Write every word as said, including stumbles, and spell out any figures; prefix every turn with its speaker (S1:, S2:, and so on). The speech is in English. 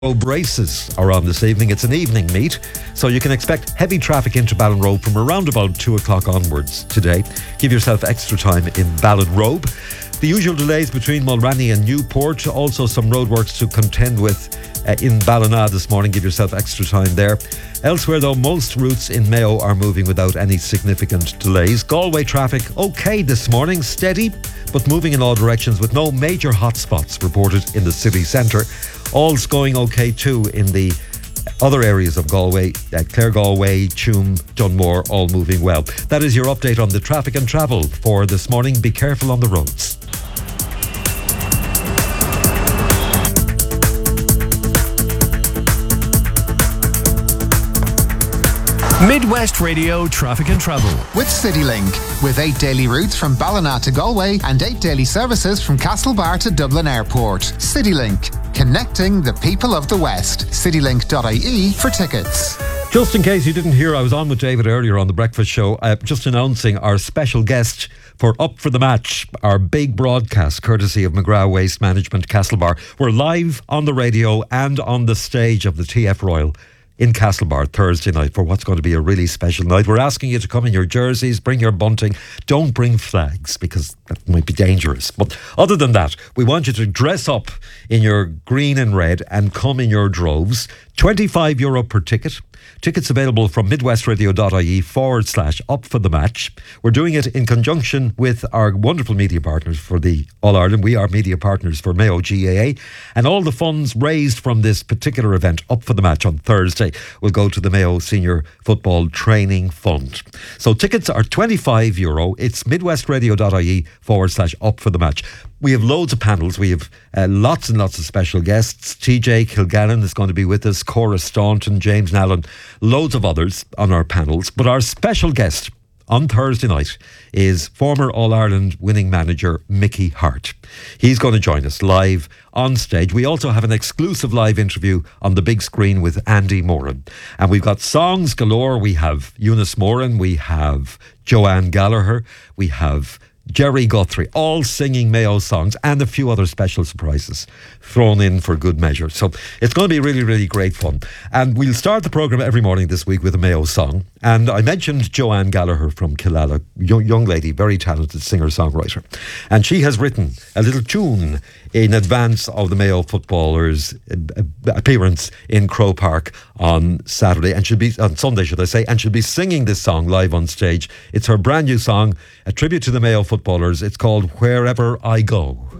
S1: Braces are on this evening. It's an evening meet, so you can expect heavy traffic into Ballinrobe from around about two o'clock onwards today. Give yourself extra time in Ballinrobe. The usual delays between Mulranny and Newport. Also some roadworks to contend with uh, in Ballina this morning. Give yourself extra time there. Elsewhere though, most routes in Mayo are moving without any significant delays. Galway traffic okay this morning, steady, but moving in all directions with no major hotspots reported in the city centre. All's going okay too in the other areas of Galway, uh, Clare Galway, Tuam, Dunmore, all moving well. That is your update on the traffic and travel for this morning. Be careful on the roads.
S2: Midwest Radio Traffic and Travel
S3: with CityLink, with eight daily routes from Ballina to Galway and eight daily services from Castlebar to Dublin Airport. CityLink, connecting the people of the West. citylink dot I E for tickets.
S1: Just in case you didn't hear, I was on with David earlier on the breakfast show, uh, just announcing our special guest for Up for the Match, our big broadcast courtesy of McGrath Waste Management Castlebar. We're live on the radio and on the stage of the T F Royal in Castlebar Thursday night for what's going to be a really special night. We're asking you to come in your jerseys, bring your bunting. Don't bring flags because that might be dangerous. But other than that, we want you to dress up in your green and red and come in your droves. twenty-five euro per ticket. Tickets available from midwestradio.ie forward slash up for the match. We're doing it in conjunction with our wonderful media partners for the All Ireland. We are media partners for Mayo G A A. And all the funds raised from this particular event, Up for the Match on Thursday, will go to the Mayo Senior Football Training Fund. So tickets are twenty-five euro. It's midwestradio.ie forward slash up for the match. We have loads of panels. We have uh, lots and lots of special guests. T J Kilgannon is going to be with us, Cora Staunton, James Nallen, loads of others on our panels. But our special guest on Thursday night is former All-Ireland winning manager Mickey Harte. He's going to join us live on stage. We also have an exclusive live interview on the big screen with Andy Moran. And we've got songs galore. We have Eunice Moran, we have Joanne Gallagher, we have Jerry Guthrie, all singing Mayo songs and a few other special surprises thrown in for good measure. So it's going to be really, really great fun. And we'll start the programme every morning this week with a Mayo song. And I mentioned Joanne Gallagher from Killala, young, young lady, very talented singer-songwriter. And she has written a little tune in advance of the Mayo footballers' appearance in Croke Park on Saturday, and she'll be on Sunday, should I say, and she'll be singing this song live on stage. It's her brand new song, a tribute to the Mayo footballers. It's called Wherever I Go.